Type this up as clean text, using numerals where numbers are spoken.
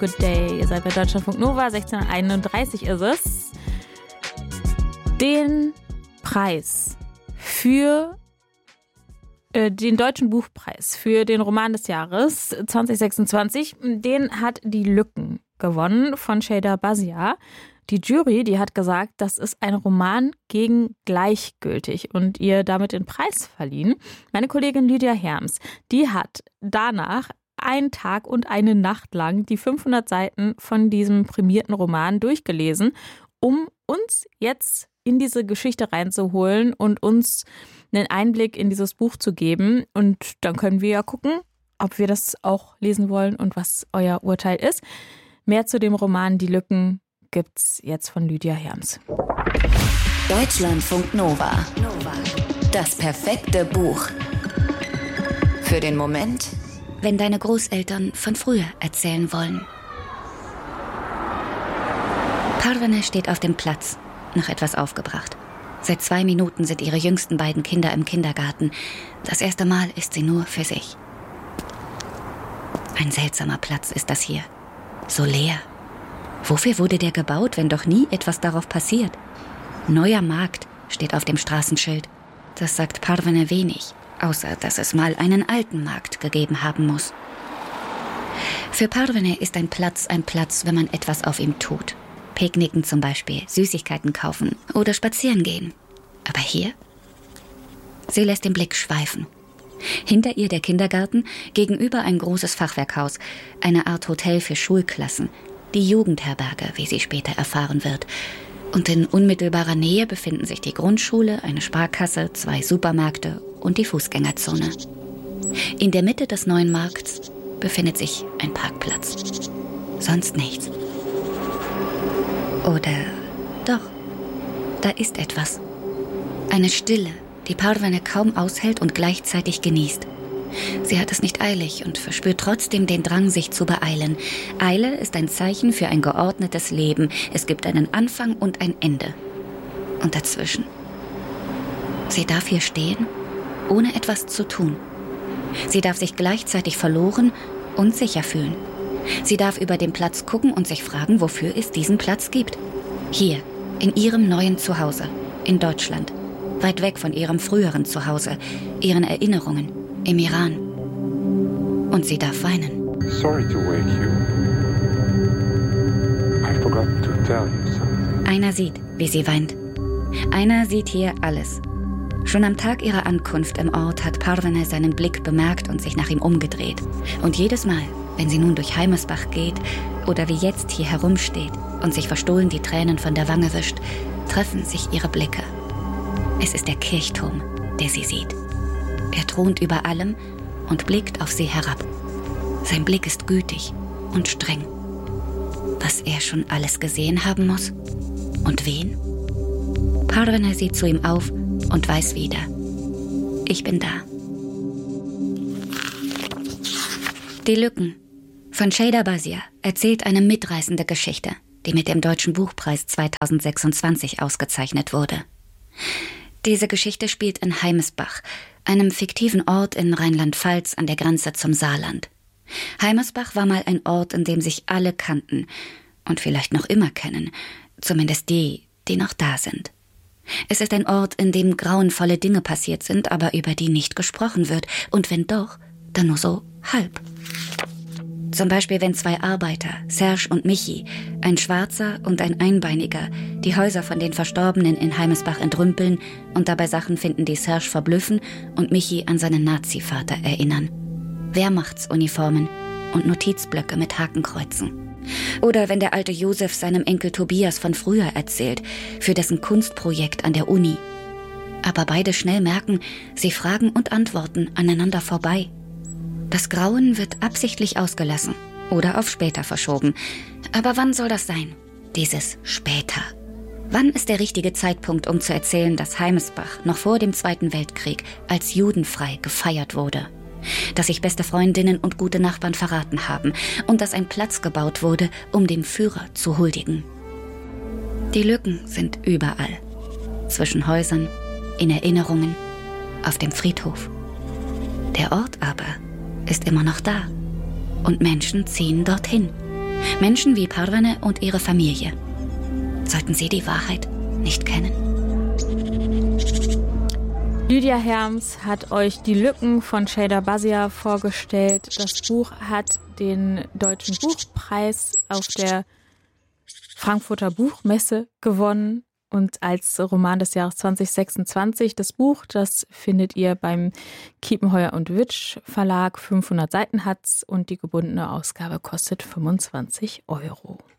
Good Day. Ihr seid bei Deutschlandfunk Nova, 16:31 ist es. Den Preis für den Deutschen Buchpreis für den Roman des Jahres 2026, den hat Die Lücken gewonnen von Sheyda Bazia. Die Jury, die hat gesagt, das ist ein Roman gegen gleichgültig und ihr damit den Preis verliehen. Meine Kollegin Lydia Herms, die hat danach einen Tag und eine Nacht lang die 500 Seiten von diesem prämierten Roman durchgelesen, um uns jetzt in diese Geschichte reinzuholen und uns einen Einblick in dieses Buch zu geben. Und dann können wir ja gucken, ob wir das auch lesen wollen und was euer Urteil ist. Mehr zu dem Roman Die Lücken gibt's jetzt von Lydia Herms. Deutschlandfunk Nova. Das perfekte Buch. Für den Moment, wenn deine Großeltern von früher erzählen wollen. Parvene steht auf dem Platz, noch etwas aufgebracht. Seit 2 Minuten sind ihre jüngsten beiden Kinder im Kindergarten. Das erste Mal ist sie nur für sich. Ein seltsamer Platz ist das hier. So leer. Wofür wurde der gebaut, wenn doch nie etwas darauf passiert? Neuer Markt steht auf dem Straßenschild. Das sagt Parvene wenig, außer dass es mal einen alten Markt gegeben haben muss. Für Parvene ist ein Platz, wenn man etwas auf ihm tut. Picknicken zum Beispiel, Süßigkeiten kaufen oder spazieren gehen. Aber hier? Sie lässt den Blick schweifen. Hinter ihr der Kindergarten, gegenüber ein großes Fachwerkhaus, eine Art Hotel für Schulklassen, die Jugendherberge, wie sie später erfahren wird. Und in unmittelbarer Nähe befinden sich die Grundschule, eine Sparkasse, 2 Supermärkte und die Fußgängerzone. In der Mitte des neuen Markts befindet sich ein Parkplatz. Sonst nichts. Oder doch, da ist etwas. Eine Stille, die Parvene kaum aushält und gleichzeitig genießt. Sie hat es nicht eilig und verspürt trotzdem den Drang, sich zu beeilen. Eile ist ein Zeichen für ein geordnetes Leben. Es gibt einen Anfang und ein Ende. Und dazwischen? Sie darf hier stehen, ohne etwas zu tun. Sie darf sich gleichzeitig verloren und sicher fühlen. Sie darf über den Platz gucken und sich fragen, wofür es diesen Platz gibt. Hier, in ihrem neuen Zuhause, in Deutschland. Weit weg von ihrem früheren Zuhause, ihren Erinnerungen, im Iran. Und sie darf weinen. Sorry to wake you. I forgot to tell you something. Einer sieht, wie sie weint. Einer sieht hier alles. Schon am Tag ihrer Ankunft im Ort hat Parvene seinen Blick bemerkt und sich nach ihm umgedreht. Und jedes Mal, wenn sie nun durch Heimesbach geht oder wie jetzt hier herumsteht und sich verstohlen die Tränen von der Wange wischt, treffen sich ihre Blicke. Es ist der Kirchturm, der sie sieht. Er thront über allem und blickt auf sie herab. Sein Blick ist gütig und streng. Was er schon alles gesehen haben muss? Und wen? Parvene sieht zu ihm auf und weiß wieder: Ich bin da. Die Lücken von Sheyda Bazia erzählt eine mitreißende Geschichte, die mit dem Deutschen Buchpreis 2026 ausgezeichnet wurde. Diese Geschichte spielt in Heimesbach, einem fiktiven Ort in Rheinland-Pfalz an der Grenze zum Saarland. Heimesbach war mal ein Ort, in dem sich alle kannten und vielleicht noch immer kennen, zumindest die, die noch da sind. Es ist ein Ort, in dem grauenvolle Dinge passiert sind, aber über die nicht gesprochen wird. Und wenn doch, dann nur so halb. Zum Beispiel, wenn 2 Arbeiter, Serge und Michi, ein Schwarzer und ein Einbeiniger, die Häuser von den Verstorbenen in Heimesbach entrümpeln und dabei Sachen finden, die Serge verblüffen und Michi an seinen Nazi-Vater erinnern. Wehrmachtsuniformen und Notizblöcke mit Hakenkreuzen. Oder wenn der alte Josef seinem Enkel Tobias von früher erzählt, für dessen Kunstprojekt an der Uni. Aber beide schnell merken, sie fragen und antworten aneinander vorbei. Das Grauen wird absichtlich ausgelassen oder auf später verschoben. Aber wann soll das sein? Dieses später. Wann ist der richtige Zeitpunkt, um zu erzählen, dass Heimesbach noch vor dem Zweiten Weltkrieg als judenfrei gefeiert wurde? Dass sich beste Freundinnen und gute Nachbarn verraten haben und dass ein Platz gebaut wurde, um dem Führer zu huldigen. Die Lücken sind überall. Zwischen Häusern, in Erinnerungen, auf dem Friedhof. Der Ort aber ist immer noch da. Und Menschen ziehen dorthin. Menschen wie Parvane und ihre Familie. Sollten sie die Wahrheit nicht kennen? Lydia Herms hat euch Die Lücken von Shada Basia vorgestellt. Das Buch hat den Deutschen Buchpreis auf der Frankfurter Buchmesse gewonnen und als Roman des Jahres 2026. Das Buch, das findet ihr beim Kiepenheuer und Witsch Verlag. 500 Seiten hat's und die gebundene Ausgabe kostet 25 €.